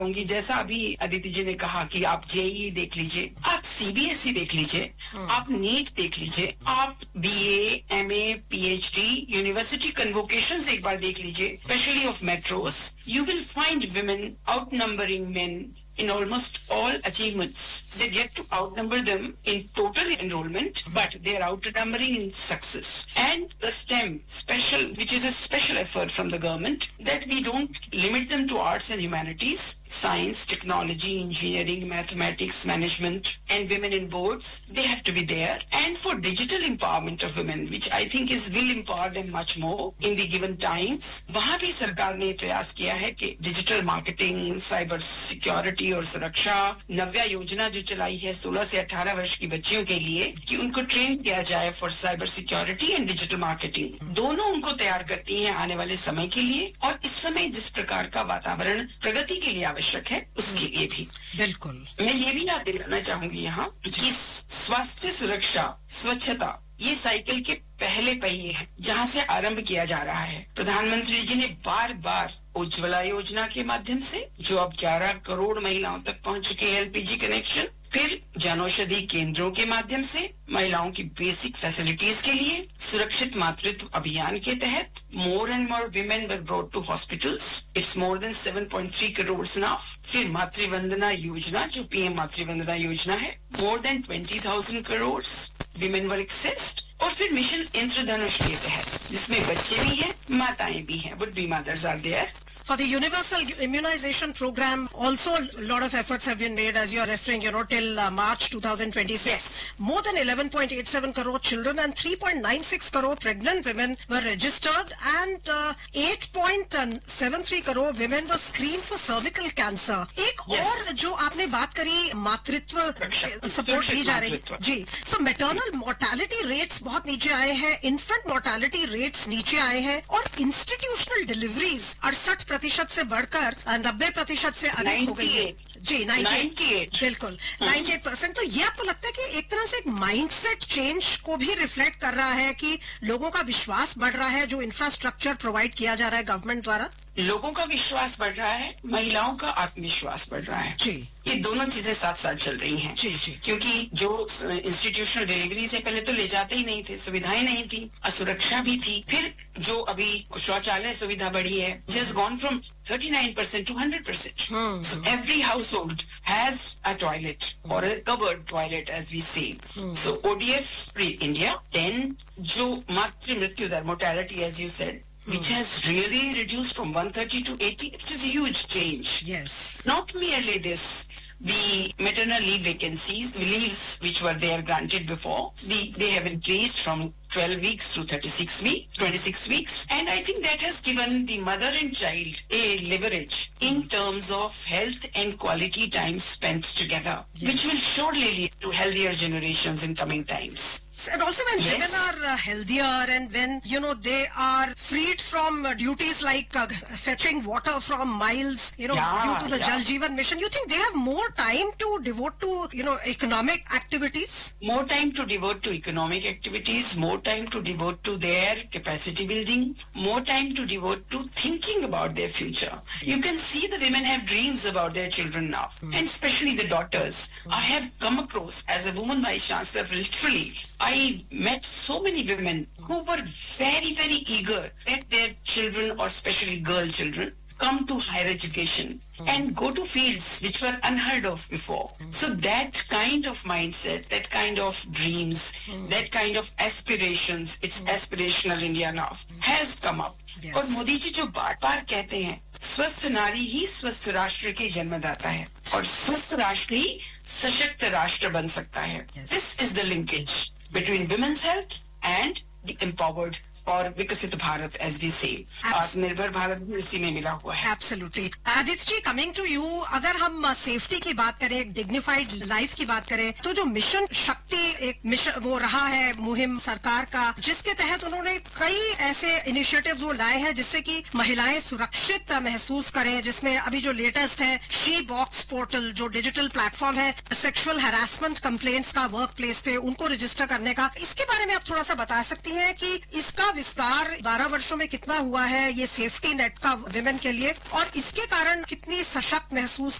होंगी। जैसा अभी अदिति जी ने कहा कि आप जेईई देख लीजिए, आप सीबीएसई देख लीजिए, आप नीट देख लीजिए, आप बीए, एमए, पीएचडी, यूनिवर्सिटी कन्वोकेशंस एक बार देख लीजिए, specially of metros, you will find women outnumbering men in almost all achievements. They get to outnumber them in total enrollment, but they are outnumbering in success. And the STEM special, which is a special effort from the government, that we don't limit them to arts and humanities, science, technology, engineering, mathematics, management, and women in boards, they have to be there. And for digital empowerment of women, which I think will empower them much more in the given times, वहाँ भी सरकार ने प्रयास किया है कि digital marketing, cyber security और सुरक्षा, नव्या योजना जो चलाई है 16 से 18 वर्ष की बच्चियों के लिए, कि उनको ट्रेन किया जाए for cyber security and digital marketing. दोनों उनको तैयार करती हैं आने वाले समय के लिए, और इस समय जिस प्रकार का वातावरण प्रगति के लिए आवश्यक है उसके लिए भी। बिल्कुल। मैं ये भी याद दिलाना चाहूंगी यहाँ कि स्वास्थ्य सुरक्षा, स्वच्छता, ये साइकिल के पहले पहिए हैं जहाँ से आरंभ किया जा रहा है। प्रधानमंत्री जी ने बार बार उज्ज्वला योजना के माध्यम से, जो अब 11 करोड़ महिलाओं तक पहुंच चुके हैं एलपीजी कनेक्शन, फिर जनौषधि केंद्रों के माध्यम से महिलाओं की बेसिक फैसिलिटीज के लिए, सुरक्षित मातृत्व अभियान के तहत more and more women were brought to hospitals, it's more than 7.3 crore now. फिर मातृवंदना योजना, जो पीएम मातृवंदना योजना है, more than 20,000 crore women were accessed. और फिर मिशन इंद्रधनुष के तहत, जिसमें बच्चे भी हैं, माताएं भी हैं, would be mothers are there. For the universal immunization program, also a lot of efforts have been made, as you are referring, till March 2026. Yes. More than 11.87 crore children and 3.96 crore pregnant women were registered, and 8.73 crore women were screened for cervical cancer. एक और जो आपने बात करी, मातृत्व support दी जा रही जी, so maternal mortality rates बहुत नीचे आए हैं, infant mortality rates नीचे आए हैं, और institutional deliveries 68% से बढ़कर 90% से अधिक हो गई है जी। 98 बिल्कुल 98%। तो ये आपको लगता है कि एक तरह से एक माइंडसेट चेंज को भी रिफ्लेक्ट कर रहा है कि लोगों का विश्वास बढ़ रहा है जो इंफ्रास्ट्रक्चर प्रोवाइड किया जा रहा है गवर्नमेंट द्वारा? लोगों का विश्वास बढ़ रहा है, महिलाओं का आत्मविश्वास बढ़ रहा है जी। ये दोनों चीजें साथ साथ चल रही हैं जी जी। क्योंकि जो इंस्टीट्यूशनल डिलीवरी से पहले तो ले जाते ही नहीं थे, सुविधाएं नहीं थी, असुरक्षा भी थी। फिर जो अभी शौचालय सुविधा बढ़ी है, just gone from 39% to 100%. So every household has a toilet or a covered toilet, as we say. So ODF free India. Then जो मातृ मृत्यु दर, mortality, as you said, which has really reduced from 130 to 80, which is a huge change. Yes. Not merely this, the maternal leave vacancies, leaves which were there granted before, they have increased from 12 weeks to 26 weeks. And I think that has given the mother and child a leverage in terms of health and quality time spent together, which will surely lead to healthier generations in coming times. And also when women are healthier and when, they are freed from duties like fetching water from miles, due to the Jal Jeevan mission, you think they have more time to devote to, economic activities? More time to devote to economic activities, more time to devote to their capacity building, more time to devote to thinking about their future. You can see the women have dreams about their children now, and especially the daughters. I have come across, as a woman vice chancellor, literally, I met so many women who were very, very eager that their children, or especially girl children, come to higher education and go to fields which were unheard of before. So that kind of mindset, that kind of dreams, that kind of aspirations, it's aspirational India now, has come up. Yes. और मोदी जी जो बार-बार कहते हैं, स्वस्थ नारी ही स्वस्थ राष्ट्र की जन्मदाता है और स्वस्थ राष्ट्र ही सशक्त राष्ट्र बन सकता है. This is the linkage between women's health and the empowered और विकसित भारत, as we say. आत्मनिर्भर भारत भी उसी में मिला हुआ है. Absolutely. Aditya ji, coming to you, अगर हम सेफ्टी की बात करें, डिग्निफाइड लाइफ की बात करें, तो जो मिशन शक्ति एक मिशन वो रहा है मुहिम सरकार का, जिसके तहत उन्होंने कई ऐसे इनिशिएटिव्स वो लाए हैं जिससे कि महिलाएं सुरक्षित महसूस करें, जिसमें अभी जो लेटेस्ट है शी बॉक्स पोर्टल, जो डिजिटल प्लेटफॉर्म है सेक्सुअल हैरासमेंट कंप्लेंट्स का वर्क प्लेस पे उनको रजिस्टर करने का. इसके बारे में आप थोड़ा सा बता सकती हैं कि इसका विस्तार 12 वर्षों में कितना हुआ है ये सेफ्टी नेट का विमेन के लिए, और इसके कारण कितनी सशक्त महसूस